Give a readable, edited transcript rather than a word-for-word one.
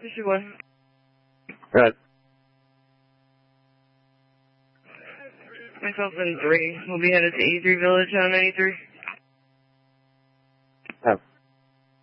Issue 1. Right. Myself and 3. We'll be headed to E3 Village on 93. Oh.